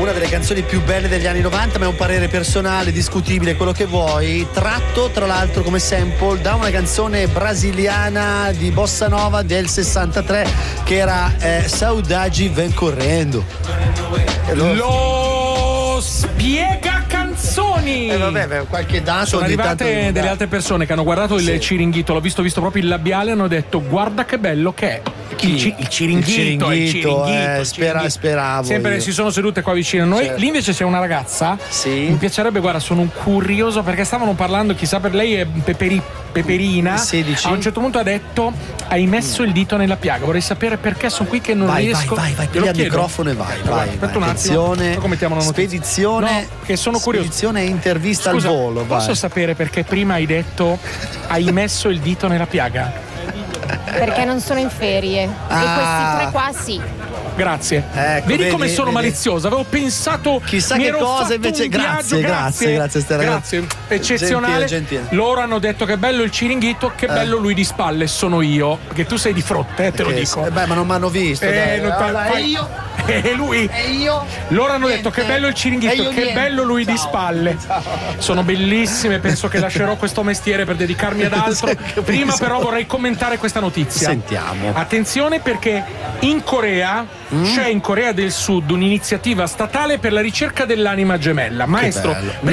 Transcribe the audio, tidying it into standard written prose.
una delle canzoni più belle degli anni 90, ma è un parere personale, discutibile, quello che vuoi, tratto tra l'altro come sample da una canzone brasiliana di bossa nova del 63 che era Saudade Vem Correndo. Lo spiega canzoni. Vabbè, qualche dato. Sono arrivate delle altre persone che hanno guardato il Ciringhito, l'ho visto proprio il labiale, hanno detto guarda che bello che è. Il Ciringhito. Speravo. Sempre io. si sono sedute qua vicino a noi. Certo. Lì invece c'è una ragazza. Sì. Mi piacerebbe, guarda, sono un curioso perché stavano parlando, chissà, per lei è Peperina. 16. A un certo punto ha detto hai messo il dito nella piaga. Vorrei sapere perché sono qui che non riesco. Vai, piglia il microfono e vai. Aspetta un attimo. Come mettiamo la notizia? Spedizione. No, che sono curioso. Spedizione e intervista Scusa, al volo. Posso vai. sapere perché prima hai detto hai messo il dito nella piaga? Perché non sono in ferie. E questi tre qua sì. Grazie. Ecco, vedi come sono vedi. maliziosa. Avevo pensato Chissà mi che ero cosa, fatto invece un grazie, viaggio, Stella. Grazie. Eccezionale. Gentile. Loro hanno detto che bello il Ciringhito, che bello lui di spalle sono io, perché tu sei di fronte, te lo dico. ma non mi hanno visto. io. E lui. E io. Loro hanno detto che bello il E Ciringhito, io che niente. bello lui di Ciao. spalle. Sono bellissime, penso che lascerò questo mestiere per dedicarmi ad altro. Prima però vorrei commentare questa notizia. Sentiamo. Attenzione perché in Corea c'è in Corea del Sud un'iniziativa statale per la ricerca dell'anima gemella. Maestro, bello.